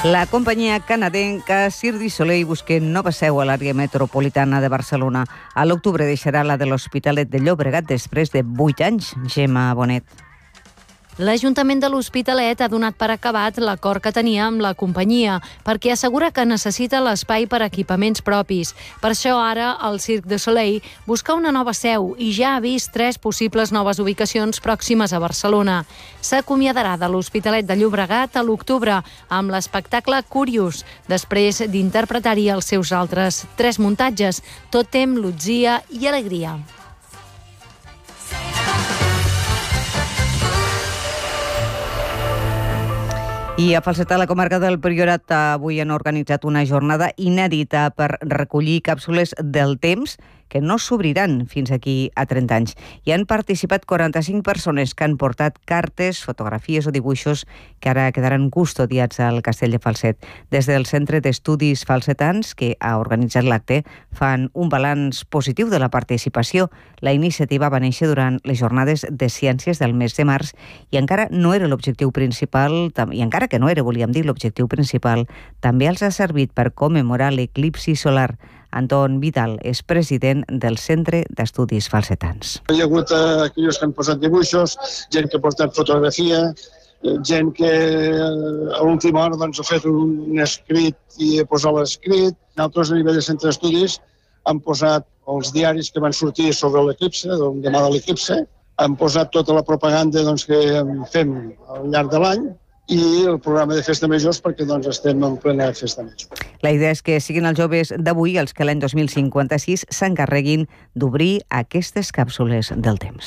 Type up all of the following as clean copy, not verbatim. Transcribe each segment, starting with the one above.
La companyia canadenca Cirque du Soleil busca nova seu a l'àrea metropolitana de Barcelona. A l'octubre deixarà la de l'Hospitalet de Llobregat després de 8 anys. Gemma Bonet. L'Ajuntament de l'Hospitalet ha donat per acabat l'acord que tenia amb la companyia, perquè assegura que necessita l'espai per equipaments propis. Per això ara el Cirque du Soleil busca una nova seu i ja ha vist 3 possibles noves ubicacions pròximes a Barcelona. S'acomiadarà de l'Hospitalet de Llobregat a l'octubre amb l'espectacle Curious, després d'interpretar-hi els seus altres 3 muntatges, Tòtem, Lutzia i Alegria. I a Falset, a la comarca del Priorat, avui han organitzat una jornada inèdita per recollir càpsules del temps que no s'obriran fins aquí a 30 anys. Hi han participat 45 persones que han portat cartes, fotografies o dibuixos que ara quedaran custodiats al Castell de Falset. Des del Centre d'Estudis Falsetans, que ha organitzat l'acte, fan un balanç positiu de la participació. La iniciativa va néixer durant les jornades de ciències del mes de març i encara no era l'objectiu principal, i encara que no era, volíem dir, l'objectiu principal, també els ha servit per commemorar l'eclipsi solar. Anton Vidal és president del Centre d'Estudis Falsetans. Hi ha hagut aquells que han posat dibuixos, gent que ha portat fotografia, gent que a l'última hora ha fet un escrit i ha posat l'escrit. Nosaltres, a nivell de Centre d'Estudis, han posat els diaris que van sortir sobre l'eclipse, el demà de l'eclipse, han posat tota la propaganda que fem al llarg de l'any, i el programa de Festa Majors perquè estem en plena Festa Major. La idea és que siguin els joves d'avui els que l'any 2056 s'encarreguin d'obrir aquestes càpsules del temps.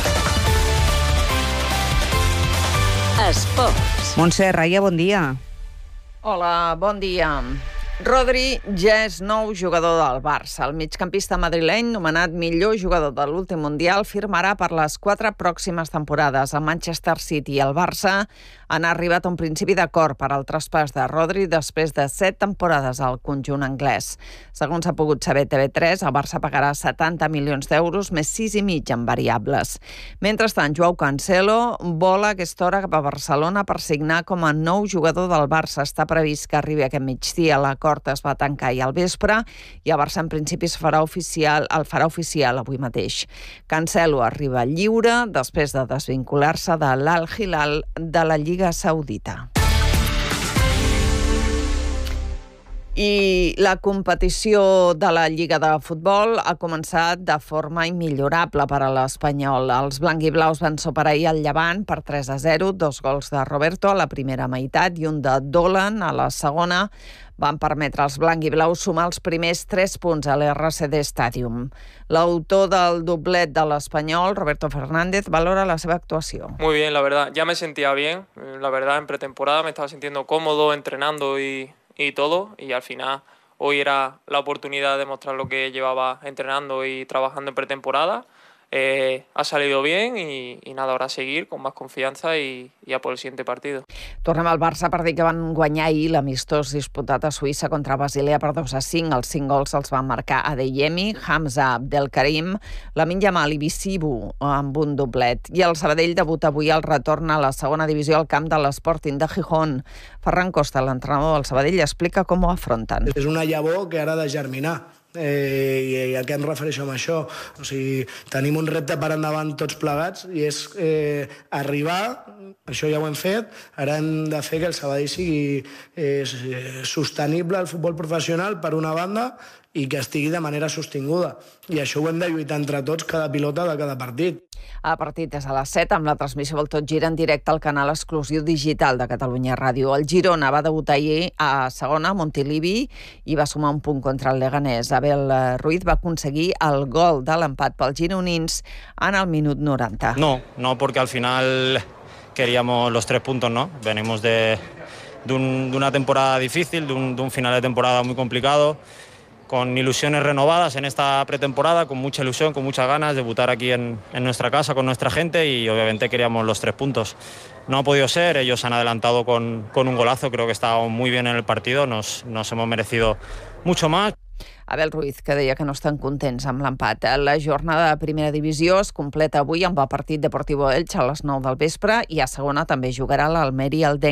Esports. Montse Raia, bon dia. Hola, bon dia. Rodri ja és nou jugador del Barça. El migcampista madrileny, nomenat millor jugador de l'últim Mundial, firmarà per les 4 pròximes temporades. A Manchester City i el Barça han arribat a un principi d'acord per al traspàs de Rodri després de 7 temporades al conjunt anglès. Segons s'ha pogut saber TV3, el Barça pagarà 70 milions d'euros més 6,5 en variables. Mentrestant, Joao Cancelo vola aquesta hora cap a Barcelona per signar com a nou jugador del Barça. Està previst que arribi aquest migdia. L'acord es va tancar ahir al vespre i el Barça en principi el farà oficial avui mateix. Cancelo arriba lliure després de desvincular-se de l'Al Hilal de la Lliga Saudita. I la competició de la Lliga de Futbol ha començat de forma immillorable per a l'Espanyol. Els blanc-i-blaus van superar ahir el Llevant per 3-0, 2 gols de Roberto a la primera meitat i un de Dolan a la segona. Van permetre als blanc-i-blaus sumar els primers 3 punts a l'RCD Stadium. L'autor del doblet de l'Espanyol, Roberto Fernández, valora la seva actuació. Muy bien, la verdad. Ya me sentía bien. La verdad, en pretemporada me estaba sintiendo cómodo, entrenando y todo. Y al final, hoy era la oportunidad de mostrar lo que llevaba entrenando y trabajando en pretemporada. Ha salido bien y nada, ahora a seguir con más confianza y a por el siguiente partido. Tornem al Barça per dir que van guanyar ahir l'amistós disputat a Suïssa contra Basilea per 2-5. Els 5 gols els van marcar Adeyemi, Hamza Abdelkarim, Lamine Yamal i Bissibu amb un doblet. I el Sabadell debuta avui al retorn a la segona divisió al camp de l'Sporting de Gijón. Ferran Costa, l'entrenador del Sabadell, explica com ho afronten. És una llavor que ara ha de germinar. I a què em refereixo amb això? O sigui, tenim un repte per endavant tots plegats i és arribar, això ja ho hem fet, ara hem de fer que el Sabadell sigui sostenible al futbol professional per una banda i que estigui de manera sostinguda. I això ho hem de lluitar entre tots, cada pilota de cada partit. El partit és a les 7 amb la transmissió del Tot Gira en directe al canal exclusiu digital de Catalunya Ràdio. El Girona va debutar ahir a segona, Montilivi, i va sumar un punt contra el Leganés. Abel Ruiz va aconseguir el gol de l'empat pels gironins en el minut 90. No, porque al final queríamos los 3 puntos, ¿no? Venimos de una temporada difícil, de un final de temporada muy complicado, con ilusiones renovadas en esta pretemporada, con mucha ilusión, con muchas ganas de debutar aquí en nuestra casa, con nuestra gente, y obviamente queríamos los 3 puntos. No ha podido ser, ellos han adelantado con un golazo, creo que estábamos muy bien en el partido, nos hemos merecido mucho más. Abel Ruiz, que deia que no estan contents amb l'empat. La jornada de primera divisió es completa avui amb el partit Deportivo Elche a les 9 del vespre i a segona també jugarà l'Almeria al